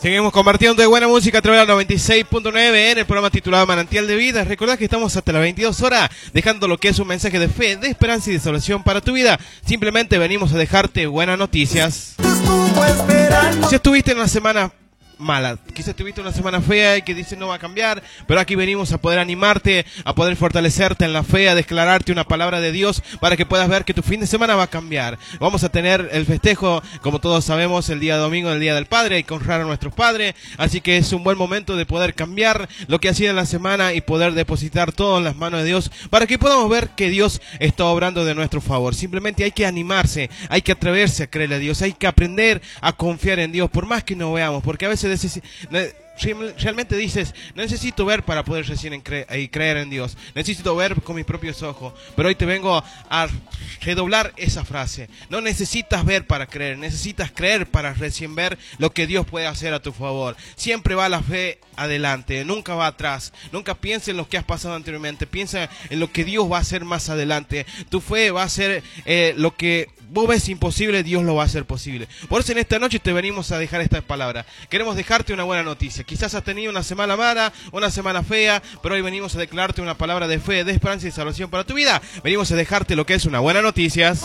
Seguimos compartiendo de buena música a través de la 96.9 en el programa titulado Manantial de Vida. Recordad que estamos hasta las 22 horas dejando lo que es un mensaje de fe, de esperanza y de salvación para tu vida. Simplemente venimos a dejarte buenas noticias. Si estuviste en una semana mala, quizás tuviste una semana fea y que dices no va a cambiar, pero aquí venimos a poder animarte, a poder fortalecerte en la fe, a declararte una palabra de Dios para que puedas ver que tu fin de semana va a cambiar. Vamos a tener el festejo, como todos sabemos, el día domingo, el día del Padre, hay que honrar a nuestros padres, así que es un buen momento de poder cambiar lo que ha sido en la semana y poder depositar todo en las manos de Dios para que podamos ver que Dios está obrando de nuestro favor. Simplemente hay que animarse, hay que atreverse a creerle a Dios, hay que aprender a confiar en Dios, por más que no veamos, porque a veces realmente dices, necesito ver para poder recién creer en Dios, necesito ver con mis propios ojos, pero hoy te vengo a redoblar esa frase. No necesitas ver para creer, necesitas creer para recién ver lo que Dios puede hacer a tu favor. Siempre va la fe adelante, nunca va atrás. Nunca pienses en lo que has pasado anteriormente, piensa en lo que Dios va a hacer más adelante. Tu fe va a ser lo que vos ves imposible, Dios lo va a hacer posible. Por eso en esta noche te venimos a dejar esta palabra. Queremos dejarte una buena noticia. Quizás has tenido una semana mala, una semana fea, pero hoy venimos a declararte una palabra de fe, de esperanza y salvación para tu vida. Venimos a dejarte lo que es una buena noticia.